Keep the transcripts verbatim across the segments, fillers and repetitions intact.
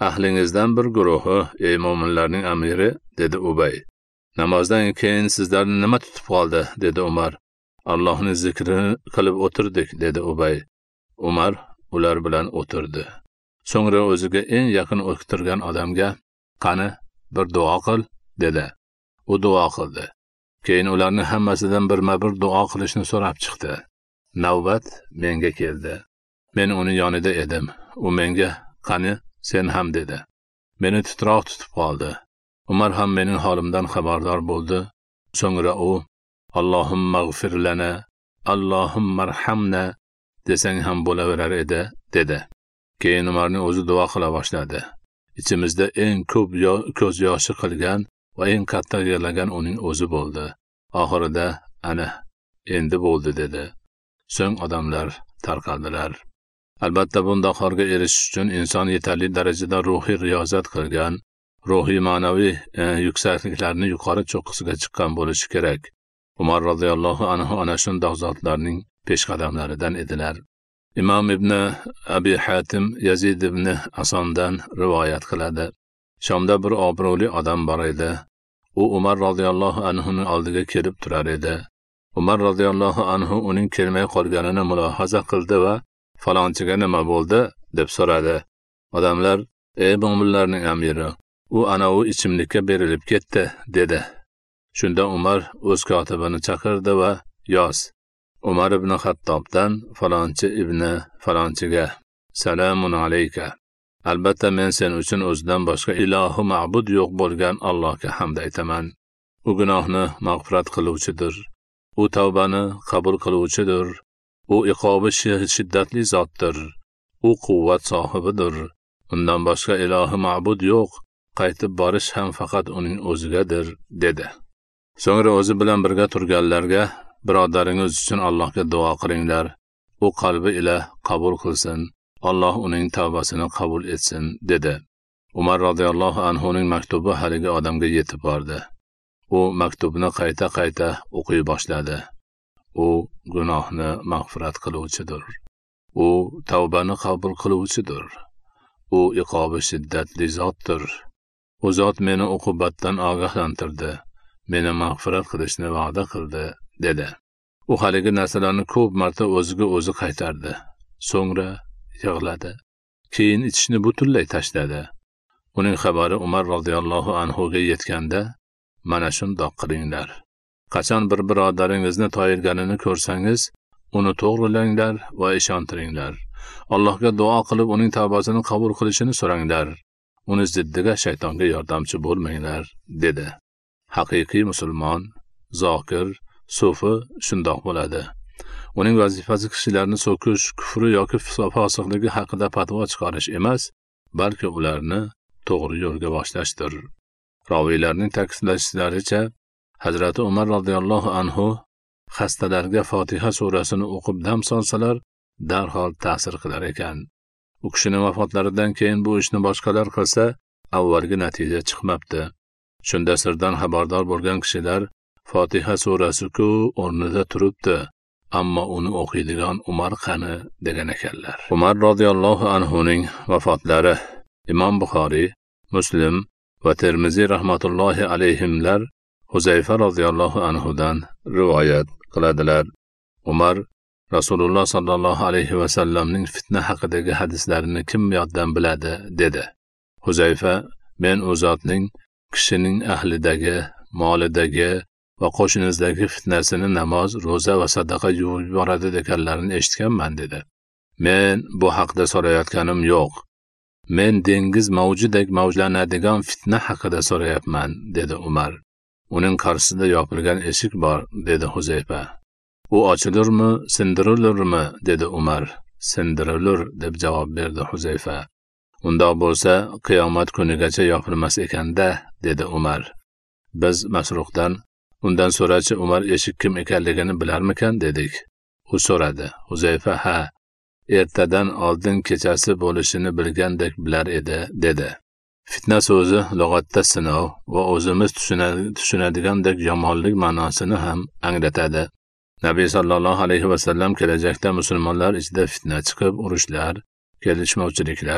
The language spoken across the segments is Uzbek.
Ahlingizdan bir guruhi, ey mo'minlarning amiri, dedi Ubay. Namozdan keyin sizlarni nima tutib qoldi, dedi Umar. Allohning zikrini qilib o'tirdik, dedi Ubay. Umar ular bilan o'tirdi. So'ngra o'ziga eng yaqin o'tirgan odamga, "Qani, bir duo qil", dedi. U duo qildi. Keyin ularning hammasidan birma-bir duo qilishni so'rab chiqdi. Navbat menga keldi. Men uning yonida edim. U menga, "Qani, sen ham", dedi. Meni titroq tutib qoldi. Umar ham mening holimdan xabardor bo'ldi. So'ngra u, "Allohumma g'fir lana, Allohumma arhamna" desang ham bo'laverar edi, dedi. Keyin Umarning o'zi duo qila boshladi. Ichimizda eng ko'p ko'z yoshi qilgan va eng qattiq yig'lagan uning o'zi bo'ldi. Oxirida, "Ana, endi bo'ldi", dedi. So'ng odamlar tarqaldilar. Albatta bunday xorga erishish uchun inson yetarli darajada ruhiy riyozat qilgan, ruhiy ma'naviy e, yuksakliklarni yuqori cho'qqisiga chiqqan bo'lishi kerak. Umar radhiyallohu anhu ana shunday zotlarning peshqadamlaridan edilar. Imom ibn Abi Hatim Yazid ibn Asondan rivoyat qiladi. Shomda bir obro'li odam bor edi. U Umar radhiyallohu anhuning oldiga kelib turar edi. Umar radhiyallohu anhu uning kelmay qolganini mulohaza qildi va "Falonchiga nima bo'ldi?" deb so'radi. Odamlar, "Ey mo'minlarning amiri, u ana u ichimlikka berilib ketdi", dedi. Shunda Umar o'z kotibini chaqirdi va yoz. Umar ibn Xattobdan falonchi ibn falonchiga: "Salamun alayka. Albatta men sen uchun o'zidan boshqa ilohi ma'bud yo'q bo'lgan Allohga hamd aytaman. U gunohni mag'firat qiluvchidir. U tavbani qabul qiluvchidir. U iqobi shiddatli zotdir. U quvvat sohibidir. Undan boshqa ilohi ma'bud yo'q. Qaytib borish ham faqat uning o'zigadir", dedi. So'ngra o'zi bilan birga turganlarga: "Birodaringiz uchun Allohga duo qilinglar. U qalbi ila qabul qilsin. Alloh uning tavbasini qabul etsin", dedi. Umar radhiyallohu anhuning maktubi haligi odamga yetib bordi. U maktubni qayta-qayta o'qiy boshladi. U gunohni mag'firat qiluvchidir. U tavbani qabul qiluvchidir. U iqobi shiddatli zotdir. U zot meni uqubatdan ogohlantirdi. Meni mag'firat qilishni va'da qildi, dedi. U haligi narsalarni ko'p marta o'ziga o'zi qaytardi. So'ngra yig'ladi. Keyin ichishni butunlay tashladi. Uning xabari Umar radhiyallohu anhu ga yetganda, "Mana shundoq qilinglar. Qachon bir birodaringizni toyirganini ko'rsangiz, uni to'g'rilanglar va ishontiringlar. Allohga duo qilib uning tavbasini qabul qilishini so'ranglar. Uni ziddiga shaytonga yordamchi bo'lmanglar", dedi. Haqiqiy musulmon, zokir, sufi shundoq bo'ladi. Uning vazifasi kishilarni so'kish, kufri yoki fosiqligi haqida fatvo chiqarish emas, balki ularni to'g'ri yo'lga boshlashdir. Roviylarning ta'kidlashlaricha, Hazrati Umar radhiyallohu anhu xastalarga Fotiha surasini o'qib dam solsalar, darhol ta'sir qilar ekan. U kishining vafotlaridan keyin bu ishni boshqalar qilsa, avvalgi natija chiqmabdi. Shunda sirdan xabardor bo'lgan kishilar Fotiha surasi-ku o'rnida turibdi, ammo uni o'qiydigan Umar qani degan ekanlar. Umar radhiyallohu anhuning vafotlari Imom Buxoriy, Muslim va Termiziy rahmatullohi alayhimlar Huzayfa radhiyallohu anhudan rivoyat qiladilar. Umar Rasululloh sallallohu alayhi va sallamning fitna haqidagi hadislarini kim yoddan biladi, dedi. Huzayfa: "Men u zotning kishining ahlidagi, molidagi va qo'shinizdagi fitnasini namoz, roza va sadaqa yuvib yuboradi deganlarini eshitganman", dedi. "Men bu haqda so'rayotganim yo'q. Men dengiz mavjidek mavjlanadigan fitna haqida so'rayapman", dedi Umar. "Uning qarshisida yopilgan eshik bor", dedi Huzayfa. "U ochilurmi, sindirilurmi?" dedi Umar. "Sindirilur", deb javob berdi Huzayfa. "Undoq bo'lsa, qiyomat kunigacha yopilmas ekanda", dedi Umar. Biz Masruqdan: "Undan so'rachi, Umar eshik kim ekanligini bilarmikan?" dedik. U so'radi. Huzayfa: "Ha, ertadan oldin kechasi bo'lishini bilgandek bilar edi", dedi. Fitna so'zi lug'atda sinov va o'zimiz tushunadigandak yomonlik ma'nosini ham anglatadi. Nabiy sallallohu alayhi va sallam kelajakda musulmonlar ichida fitna chiqib, urushlar, kelishmovchiliklar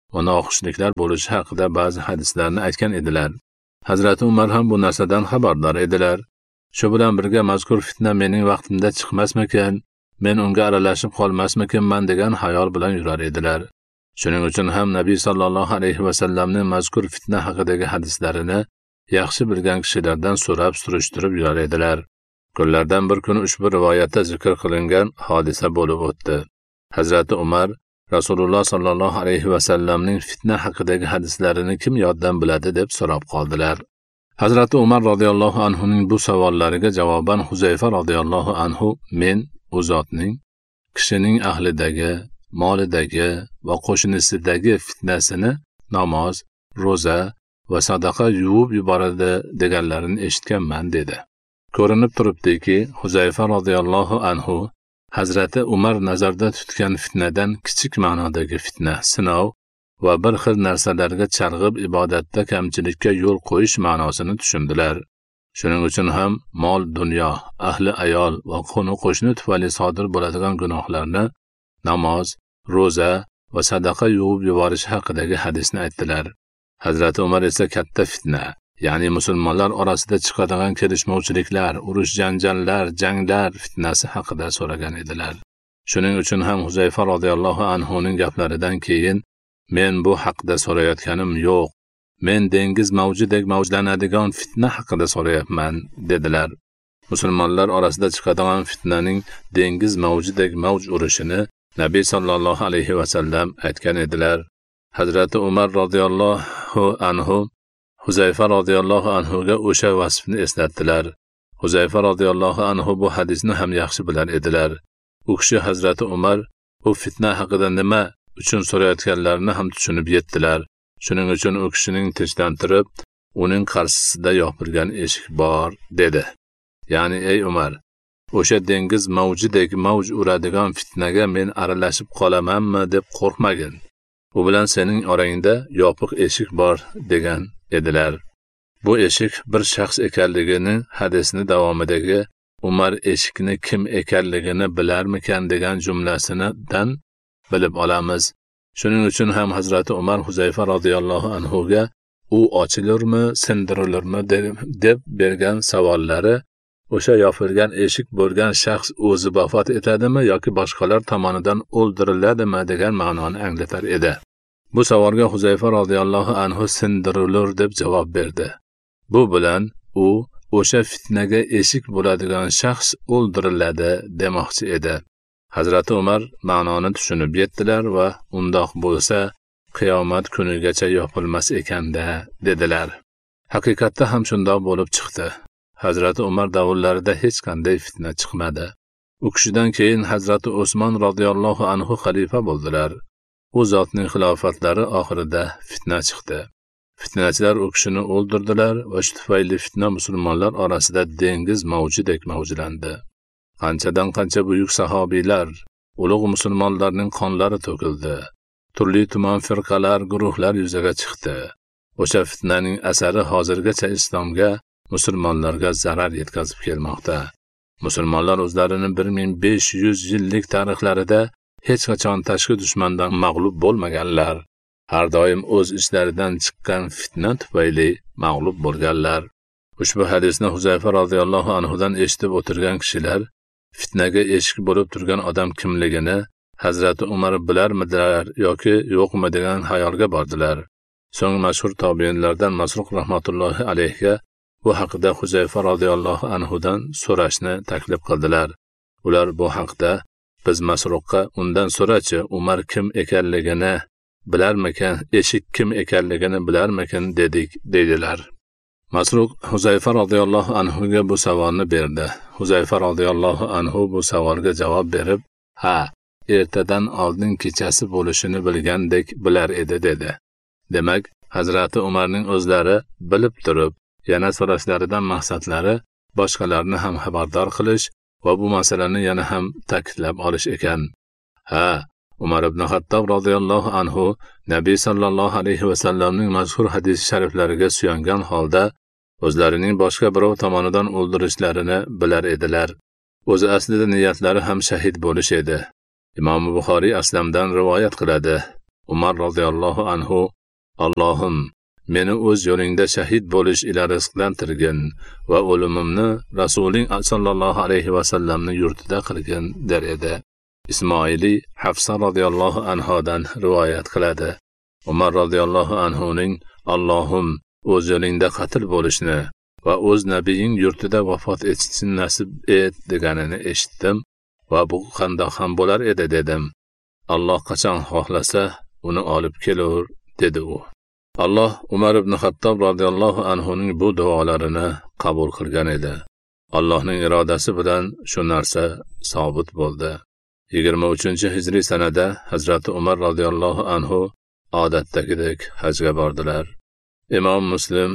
va noxushliklar bo'lishi haqida ba'zi hadislarni aytgan edilar. Hazrati Umar ham bu narsadan xabardor edilar. Shu bilan birga mazkur fitna mening vaqtimda chiqmasmikan, men unga aralashib qolmasmikanman degan xayol bilan yurar edilar. Shuning uchun ham Nabiy sallallohu alayhi va sallamning mazkur fitna haqidagi hadislarini yaxshi bilgan kishilardan so'rab surishtirib yurar edilar. Kunlardan bir kuni ushbu rivoyatda zikr qilingan hodisa bo'lib o'tdi. Hazrati Umar Rasululloh sallallohu alayhi va sallamning fitna haqidagi hadislarini kim yoddan biladi deb so'rab qoldilar. Hazrati Umar radhiyallohu anhu ning bu savollariga javoban Huzayfa radhiyallohu anhu men u zotning kishining ahlidagi, molidagi va qo'shnisidagi fitnasini namoz, roza va sadaqa yuvib yuboradi deganlarini eshitganman dedi. Ko'rinib turibdiki, Huzayfa radhiyallohu anhu Hazrati Umar nazarda tutgan fitnadan kichik ma'nodagi fitna, sinov va bir xil narsalarga charg'ib ibodatda kamchilikka yo'l qo'yish ma'nosini tushundilar. Shuning uchun ham mol, dunyo, ahli ayol va qo'ni-qo'shni tufayli sodir bo'ladigan gunohlarni namoz, roza va sadaqa yuvib yuborish haqidagi hadisni aytdilar. Hazrati Umar esa katta fitna, ya'ni musulmonlar orasida chiqadigan kelishmovchiliklar, urush janjallar, janglar fitnasi haqida so'ragan edilar. Shuning uchun ham Huzayfa radhiyallohu anhu ning gaplaridan keyin men bu haqida so'rayotganim yo'q. Men dengiz mavjidek mavjlanadigan fitna haqida so'rayapman dedilar. Musulmonlar orasida chiqadigan fitnaning dengiz mavjidek mavj urishini Nabiy sallallohu alayhi va sallam aytgan edilar. Hazrati Umar radhiyallohu anhu Huzayfa radhiyallohu anhu ga o'sha vasfni eslatdilar. Huzayfa radhiyallohu anhu bu hadisni ham yaxshi bilar edilar. U kishi Hazrati Umar bu fitna haqida nima uchun so'rayotganlarini ham tushunib yetdilar. Shuning uchun u kishining tinchlantirib, uning qarshisida yopilgan eshik bor dedi. Ya'ni ey Umar, o'sha dengiz mavjidek mavj uradigan fitnaga men aralashib qolamanmi deb qo'rqmagin. U bilan sening orangda yopiq eshik bor degan edilar. Bu eshik bir shaxs ekanligini hadisni davomidagi Umar eshikni kim ekanligini bilarmikan degan jumlasidan bilib olamiz. Shuning uchun ham Hazrati Umar Huzayfa radhiyallohu anhu ga u ochilurmi, sindirilurmi deb bergan savollari o'sha yopilgan eshik bo'lgan shaxs o'zi vafot etadimi yoki boshqalar tomonidan o'ldiriladimi degan ma'noni anglatar edi. Bu savolga Huzayfa radhiyallohu anhu sindirilur deb javob berdi. Bu bilan u o'sha fitnaga eshik bo'ladigan shaxs o'ldiriladi demoqchi edi. Hazrati Umar ma'noni tushunib yetdilar va undoq bo'lsa qiyomat kunigacha yopilmas ekanda dedilar. Haqiqatda ham shundoq bo'lib chiqdi. Hazrati Umar davrlarida hech qanday fitna chiqmadi. U kishidan keyin Hazrati Usmon radhiyallohu anhu xalifa bo'ldilar. U zotning xilofatlari oxirida fitna chiqdi. Fitnachilar u kishini o'ldirdilar va shu tufayli fitna musulmonlar orasida dengiz mavjidek mavjlandi. Qanchadan qancha buyuk sahobiylar, ulug' musulmonlarning qonlari to'kildi. Turli tuman firqalar, guruhlar yuzaga chiqdi. O'sha fitnaning asari hozirgacha islomga, musulmonlarga zarar yetkazib kelmoqda. Musulmonlar o'zlarining bir ming besh yuz yillik tarixlarida hech qachon tashqi dushmandan mag'lub bo'lmaganlar. Har doim o'z ishlaridan chiqqan fitna tufayli mag'lub bo'lganlar. Ushbu hadisni Huzayfa radhiyallohu anhu dan eshitib o'tirgan kishilar fitnaga eshik bo'lib turgan odam kimligini Hazrati Umar bilarmidilar yoki yo'qmi degan xayolga bordilar. So'ng mashhur tobiinlardan Masruq rahmatullohi alayhiga bu haqida Huzayfa radhiyallohu anhu dan so'rashni taklif qildilar. Ular bu haqda biz Masruqqa undan so'rachi, Umar kim ekanligini bilarmikan, eshik kim ekanligini bilarmikan dedik dedilar. Masruq Huzayfa radhiyallohu anhu ga bu savolni berdi. Huzayfa radhiyallohu anhu bu savolga javob berib, "Ha, ertadan oldin kechasi bo'lishini bilgandek bilar edi" dedi. Demak, Hazrati Umarning o'zlari bilib turib, yana so'rashlaridan maqsadlari boshqalarni ham xabardor qilish va bu masalani yana ham ta'kidlab olish ekan. Ha, Umar ibn Xattob radhiyallohu anhu Nabiy sallallohu alayhi va sallamning mazkur hadis shariflariga suyangan holda o'zlarining boshqa birov tomonidan o'ldirishlarini bilar edilar. O'zi aslida niyatlari ham shahid bo'lish edi. Imom Buxoriy Aslamdan rivoyat qiladi. Umar radhiyallohu anhu: Allohim, meni o'z yo'lingda shahid bo'lish ila rizqlantirgin va o'limimni Rasuling sallallohu alayhi va sallamning yurtida qilgin der edi. Ismoili Hafsa radhiyallohu anhodan rivoyat qiladi. Umar radhiyallohu anhuning Allohim, o'z yo'lingda qatl bo'lishni va o'z nabiying yurtida vafot etishni nasib et deganini eshitdim va bu qandoq ham bo'lar edi dedim. Alloh qachon xohlasa uni olib kelur dedi u. Alloh Umar ibn Xattob radhiyallohu anhuning bu duolarini qabul qilgan edi. Allohning irodasi bilan shu narsa sobit bo'ldi. yigirma uchinchi hijriy sanada Hazrati Umar radhiyallohu anhu odatdagidek hajga bordilar. Imom Muslim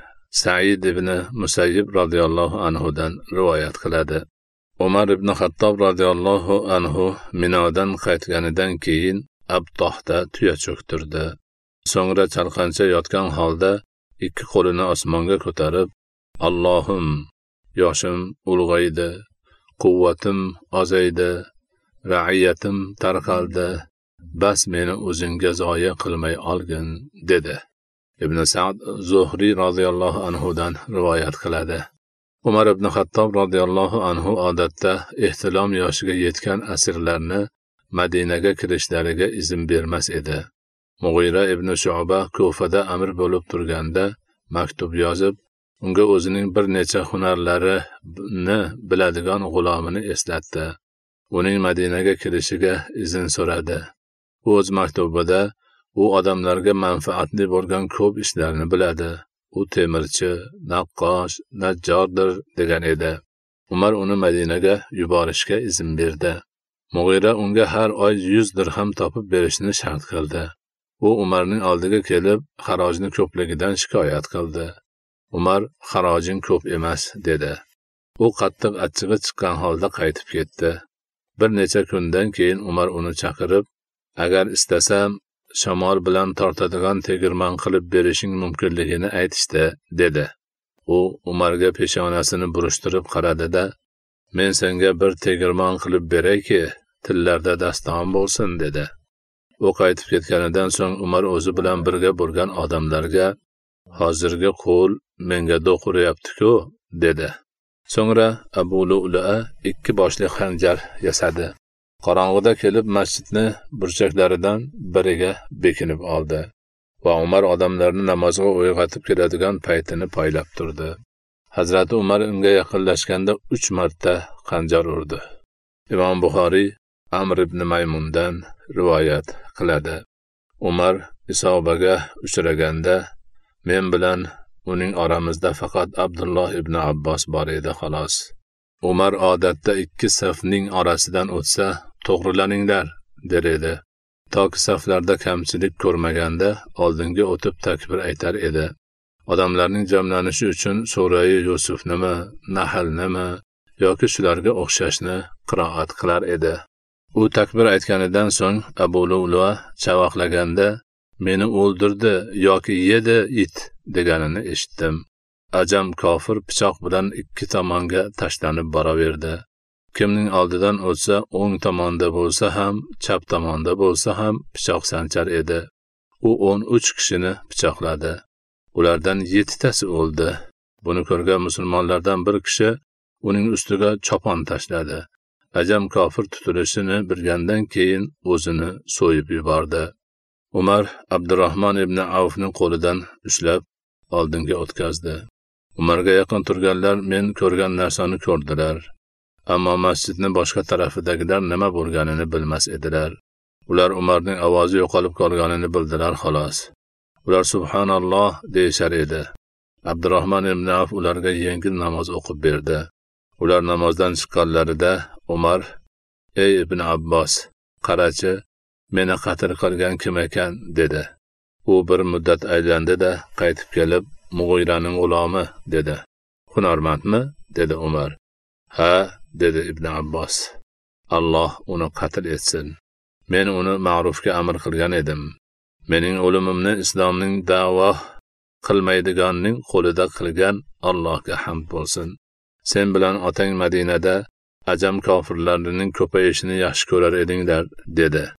Sa'id ibn Musayyib radhiyallohu anhudan rivoyat qiladi. Umar ibn Xattob radhiyallohu anhu Minodan qaytganidan keyin Abtohda tuya cho'ktirdi. So'ngra chalqancha yotgan holda ikki qo'lini osmonga ko'tarib, Allohim, yoshim ulg'aydi, quvvatim ozaydi, ra'iyatim tarqaldi, bas meni o'zingga zoya qilmay olgin dedi. Ibn Sa'd Zuhri radhiyallohu anhudan rivoyat qiladi. Umar ibn Xattob radhiyallohu anhu odatda ehtilom yoshiga yetgan asirlarni Madinaga kirishlariga izn bermas edi. Mughira ibn Shu'ba Kufada amir bo'lib turganda maktub yozib, unga o'zining bir necha hunarlarini biladigan g'ulomini eslatdi. Uning Madinaga kirishiga izn so'radi. O'z maktubida u odamlarga manfaatli bo'lgan ko'p ishlarni biladi. U temirchi, naqqosh, najjordir degan edi. Umar uni Madinaga yuborishga izn berdi. Mughira unga har oy yuz dirham topib berishni shart qildi. U Umarning oldiga kelib, xarojning ko'pligidan shikoyat qildi. Umar xarojing ko'p emas dedi. U qattiq achchig'i chiqqan holda qaytib ketdi. Bir necha kundan keyin Umar uni chaqirib, agar istasam shamol bilan tortadigan tegirmon qilib berishing mumkinligini aytishdi dedi. U Umarga peshonasini burishtirib qaradi-da, men senga bir tegirmon qilib beray-ki, tillarda daston bo'lsin dedi. U qaytib ketganidan so'ng Umar o'zi bilan birga bo'lgan odamlarga, hozirgi qo'l menga do'q uryapti-ku dedi. So'ngra Abu Lu'lu'a ikki boshli xanjar yasadi. Qorong'ida kelib masjidni burchaklaridan biriga bekinib oldi va Umar odamlarni namozga uyg'otib keladigan paytini poylab turdi. Hazrati Umar unga yaqinlashganda uch marta xanjar urdi. Imom Buxoriy Amr ibn Maymundan rivoyat qiladi. Umar isobaga uchraganda men bilan uning oramizda faqat Abdulloh ibn Abbos bor edi xolos. Umar odatda ikki safning orasidan o'tsa, to'g'rilaninglar der edi. Toki saflarda kamchilik ko'rmaganda oldinga o'tib takbir aytar edi. Odamlarning jamlanishi uchun Sura-i Yusufnimi, Nahlnimi yoki shularga o'xshashni qiroat qilar edi. U takbir aytganidan so'ng Abu Lu'lu'a chavaqlaganda meni o'ldirdi yoki yedi it deganini eshitdim. Ajam kofir pichoq bilan ikki tomonga tashlanib boraverdi. Kimning oldidan o'tsa, o'ng tomonda bo'lsa ham, chap tomonda bo'lsa ham pichoq sanchar edi. U o'n uch kishini pichoqladi. Ulardan yettitasi o'ldi. Buni ko'rgan musulmonlardan bir kishi uning ustiga chopon tashladi. Ajam kofir tutilishini bilgandan keyin o'zini so'yib yubordi. Umar Abdurrahmon ibn Avfning qo'lidan ushlab oldinga o'tkazdi. Umarga yaqin turganlar men ko'rgan narsani ko'rdilar. Ammo masjidning boshqa tarafidagilar nima bo'lganini bilmas edilar. Ular Umarning ovozi yo'qolib qolganini bildilar xolos. Ular subhanalloh deyishar edi. Abdurrahmon ibn Avf ularga yengil namoz o'qib berdi. Ular namozdan chiqqanlarida Umar: "Ey ibn Abbos, qarachi, meni qatl qilgan kim ekan?" dedi. U bir muddat aylandi-da, qaytib kelib, Mughiraning g'ulomi dedi. "Hunarmandmi?" dedi Umar. "Ha", dedi ibn Abbos. "Alloh uni qatl etsin. Men uni ma'rufga amr qilgan edim. Mening o'limimni islomning da'vo qilmaydiganning qo'lida qilgan Allohga hamd bo'lsin. Sen bilan otang Madinada ajam kofirlarining ko'payishini yaxshi ko'rar edinglar", dedi.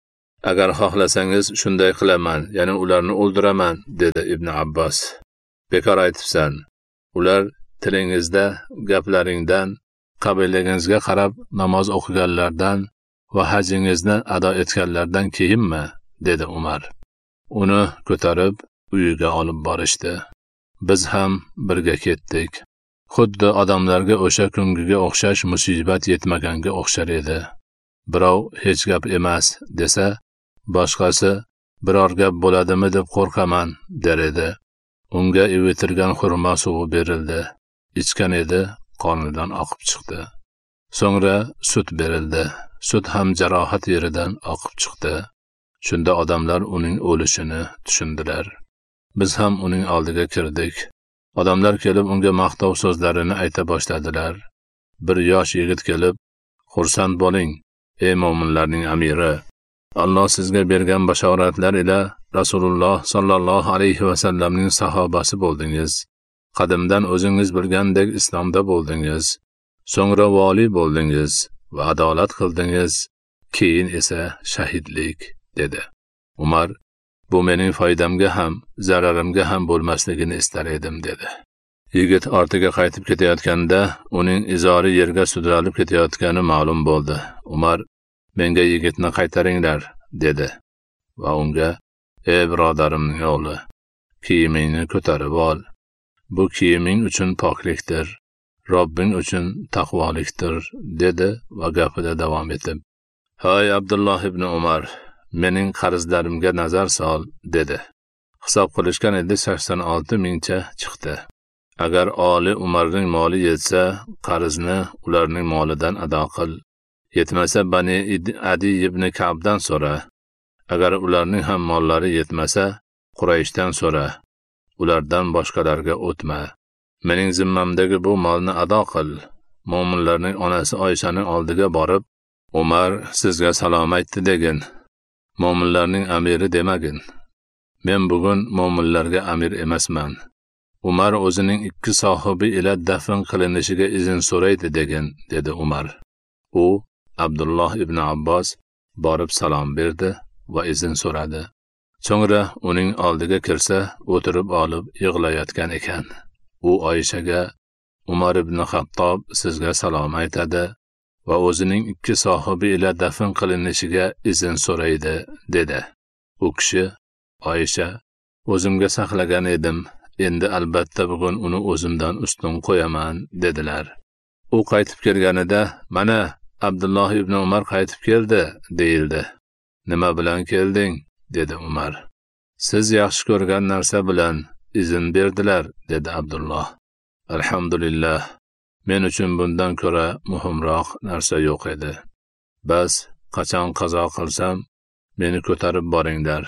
Agar xohlasangiz shunday qilaman, ya'ni ularni o'ldiraman, dedi Ibn Abbos. Bekor aytibsan. Ular tilingizda gaplaringdan, qabilangizga qarab namoz o'qiganlardan va hajingizni ado etganlardan keyinmi, dedi Umar. Uni ko'tarib uyiga olib borishdi. Biz ham birga ketdik. Xuddi odamlarga o'sha kungiga o'xshash musibat yetmaganga o'xshar edi. Birov hech gap emas desa, boshqasi biror gap bo'ladimi deb qo'rqaman der edi. Unga ivitirgan xurmo suvi berildi. Ichgan edi, qonidan oqib chiqdi. So'ngra sut berildi. Sut ham jarohat yeridan oqib chiqdi. Shunda odamlar uning o'lishini tushundilar. Biz ham uning oldiga kirdik. Odamlar kelib unga maqtov so'zlarini ayta boshladilar. Bir yosh yigit kelib, "Xursand bo'ling, ey mo'minlarning amiri. Alloh sizga bergan bashoratlar ila Rasululloh sallallohu alayhi va sallamning sahobasi bo'ldingiz. Qadimdan o'zingiz bilgandek islomda bo'ldingiz. So'ngra vali bo'ldingiz va adolat qildingiz. Keyin esa shahidlik", dedi. Umar, "Bu mening foydamga ham, zararimga ham bo'lmasligini istar edim", dedi. Yigit ortiga qaytib ketayotganda uning izori yerga sudralib ketayotgani ma'lum bo'ldi. Umar, "Menga yigitni qaytaringlar", dedi va unga, "Ey birodarimning o'g'li, kiyimingni ko'tarib ol. Bu kiyiming uchun poklikdir, Robbing uchun taqvolikdir", dedi va gapida davom etib, "Hay Abdulloh ibn Umar, mening qarzlarimga nazar sol", dedi. Hisob qilishgan edi sakson olti mingcha chiqdi. Agar oli Umarning moli yetsa, qarzni ularning molidan ado qil. Yetmasa Bani Adi ibn Ka'bdan so'ra. Agar ularning ham mollari yetmasa, Qurayshdan so'ra. Ulardan boshqalarga o'tma. Mening zimmamdagi bu molni ado qil. Mo'minlarning onasi Oyshaning oldiga borib, "Umar sizga salom aytdi" degin. Mo'minlarning amiri demagin. Men bugun mo'minlarga amir emasman. Umar o'zining ikki sohibi ila dafn qilinishiga izn so'raydi degin, dedi Umar. U Abdulloh ibn Abbos borib salom berdi va izn so'radi. So'ngra uning oldiga kirsa, o'tirib olib yig'layotgan ekan. U Oyshaga, "Umar ibn Xattob sizga salom aytadi va o'zining ikki sohibi ila dafn qilinishiga izn so'raydi", dedi. U kishi, "Oysha, o'zimga saqlagan edim. Endi albatta bugun uni o'zimdan ustun qo'yaman", dedilar. U qaytib kelganida, "Mana Abdulloh ibn Umar qaytib keldi", deyildi. "Nima bilan kelding?" dedi Umar. "Siz yaxshi ko'rgan narsa bilan izn berdilar", dedi Abdulloh. "Alhamdulillah. Men uchun bundan ko'ra muhimroq narsa yo'q edi. Bas, qachon qazo qilsam, meni ko'tarib boringlar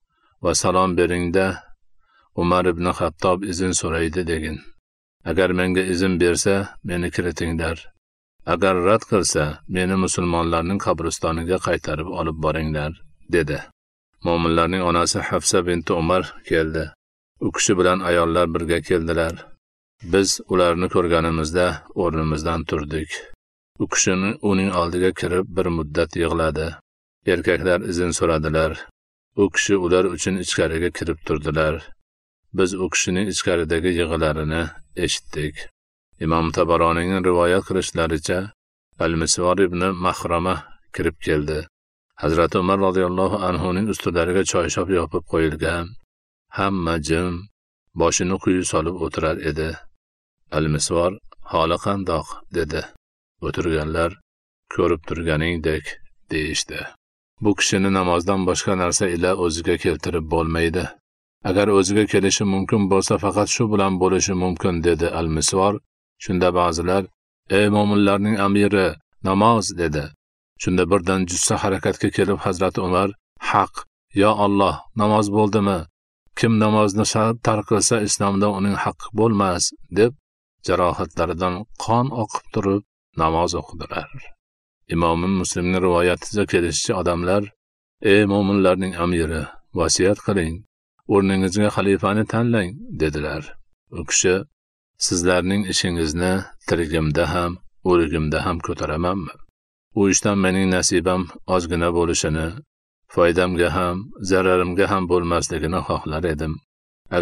va salom beringda, Umar ibn Xattob izn so'raydi degin. Agar menga izn bersa, meni kiritinglar. Agar rad qilsa, meni musulmonlarning qabristoniga qaytarib olib boringlar", dedi. Mo'minlarning onasi Hafsa binti Umar keldi. U kishi bilan ayollar birga keldilar. Biz ularni ko'rganimizda o'rnimizdan turdik. U kishini uning oldiga kirib bir muddat yig'ladi. Erkaklar izn so'radilar. U kishi ular uchun ichkariga kirib turdilar. Biz u kishining ichkaridagi yig'larini eshitdik. Imom Tabaronining rivoyat qilishlaricha, Al-Misvar ibn Mahrama kirib keldi. Hazrat Umar radhiyallohu anhuning ustilariga choyshob yopib qo'yilgan. Hamma jim, boshini quyi solib o'tirar edi. Al-Misvar, "Holi qandoq?" dedi. O'tirganlar, "Ko'rib turganingdek", deyishdi. Bu kishini namozdan boshqa narsa ila o'ziga keltirib bo'lmaydi. Agar o'ziga kelishi mumkin bo'lsa, faqat shu bilan bo'lishi mumkin, dedi Al-Misvar. Shunda ba'zilar, "Ey mo'minlarning amiri, namoz", dedi. Shunda birdan jussa harakatga kelib Hazrat Umar, "Haq, yo Alloh, namoz bo'ldimi? Kim namozni tark qilsa islomda uning haqqi bo'lmas", deb jarohatlaridan qon oqib turib namoz o'qidilar. Imom Muslimning rivoyatida kelishicha odamlar, "Ey mo'minlarning amiri, vasiyat qiling, o'rningizga xalifani tanlang", dedilar. U kishi, "Sizlarning ishingizni tirigimda ham, o'ligimda ham ko'taramanmi? U ishdan mening nasibam ozgina bo'lishini, foydamga ham, zararimga ham bo'lmasligini xohlar edim.